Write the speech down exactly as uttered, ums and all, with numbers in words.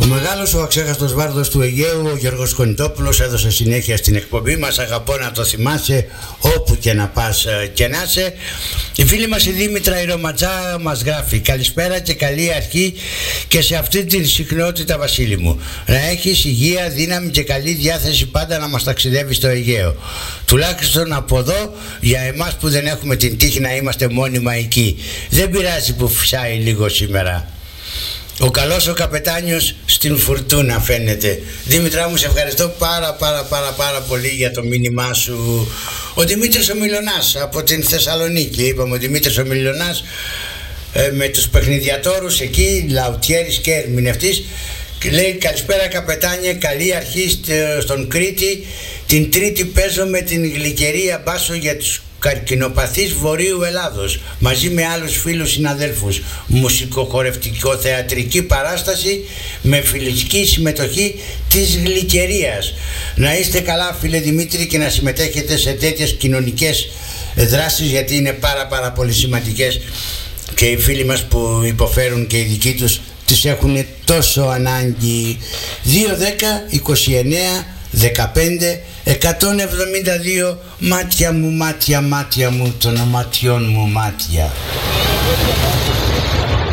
Ο μεγάλος, ο αξέχαστος βάρδος του Αιγαίου, ο Γιώργος Κονιτόπουλος, έδωσε συνέχεια στην εκπομπή μας. Αγαπώ να το θυμάσαι όπου και να πας και να είσαι. Η φίλη μας η Δήμητρα η Ρωματζά μας γράφει: καλησπέρα και καλή αρχή και σε αυτή την συχνότητα, Βασίλη μου. Να έχεις υγεία, δύναμη και καλή διάθεση πάντα να μας ταξιδεύεις στο Αιγαίο. Τουλάχιστον από εδώ, για εμάς που δεν έχουμε την τύχη να είμαστε μόνιμα εκεί. Δεν πειράζει που φυσάει λίγο σήμερα. Ο καλός ο καπετάνιος στην φουρτούνα φαίνεται. Δήμητρά μου, σε ευχαριστώ πάρα πάρα πάρα πάρα πολύ για το μήνυμά σου. Ο Δημήτρης ο Μιλωνάς από την Θεσσαλονίκη. Είπαμε ο Δημήτρης ο Μιλωνάς ε, με τους παιχνιδιατόρους εκεί, Λαουτιέρης και ερμηνευτής. Λέει: καλησπέρα καπετάνιε, καλή αρχή στον Κρήτη. Την Τρίτη παίζω με την Γλυκερία μπάσο για τους καρκινοπαθείς Βορείου Ελλάδος μαζί με άλλους φίλους συναδέλφους. Μουσικοχορευτικο-θεατρική παράσταση με φιλική συμμετοχή της Γλυκερίας. Να είστε καλά, φίλε Δημήτρη, και να συμμετέχετε σε τέτοιες κοινωνικές δράσεις, γιατί είναι πάρα πάρα πολύ σημαντικές και οι φίλοι μας που υποφέρουν και οι δικοί τους τις έχουν τόσο ανάγκη. Δύο δέκα είκοσι εννέα δεκαπέντε εκατόν εβδομήντα δύο. Μάτια μου, μάτια, μάτια μου, των ματιών μου μάτια.